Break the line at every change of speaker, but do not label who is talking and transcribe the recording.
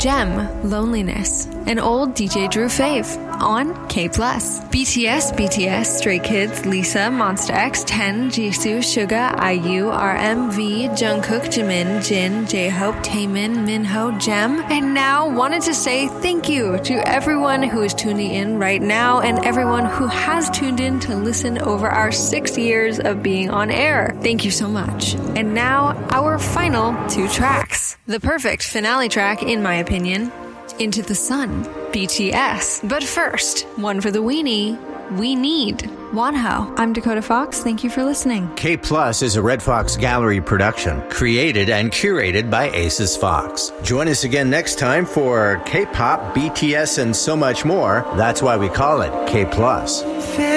Gem, Loneliness, and old DJ Drew Fave on K+. BTS, Stray Kids, Lisa, Monsta X, 10, Jisoo, Suga, IU, RMV, Jungkook, Jimin, Jin, J-Hope, Taemin, Minho, Gem, and now wanted to say thank you to everyone who is tuning in right now and everyone who has tuned in to listen over our 6 years of being on air. Thank you so much. And now, our final 2 tracks. The perfect finale track, in my opinion, Into the Sun, BTS. But first, one for the weenie, We Need, Wonho. I'm Dakota Fox. Thank you for listening.
K Plus is a Red Fox Gallery production, created and curated by Aces Fox. Join us again next time for K-pop, BTS, and so much more. That's why we call it K Plus.